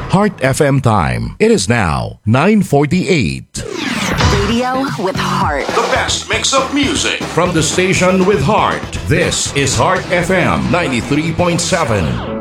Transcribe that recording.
Heart FM time. It is now 9:48. Radio with heart. The best mix of music from the station with heart. This is Heart FM 93.7.